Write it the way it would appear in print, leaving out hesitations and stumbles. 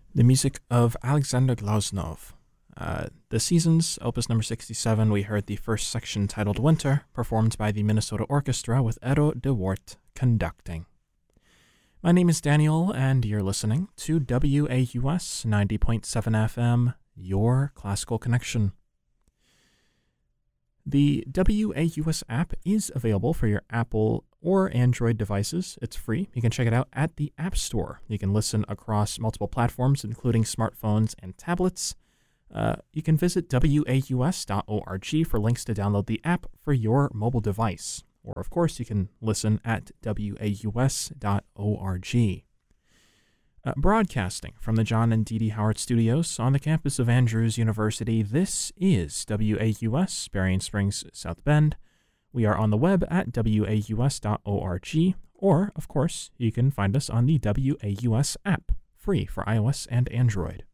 The music of Alexander Glausnov. The Seasons, opus number 67, we heard the first section titled Winter, performed by the Minnesota Orchestra with Eero de Wort conducting. My name is Daniel, and you're listening to WAUS 90.7 FM, your classical connection. The WAUS app is available for your Apple or Android devices. It's free. You can check it out at the App Store. You can listen across multiple platforms, including smartphones and tablets. You can visit waus.org for links to download the app for your mobile device. Or, of course, you can listen at waus.org. Broadcasting from the John and Dee Dee Howard Studios on the campus of Andrews University, this is WAUS, Berrien Springs, South Bend. We are on the web at waus.org, or, of course, you can find us on the WAUS app, free for iOS and Android.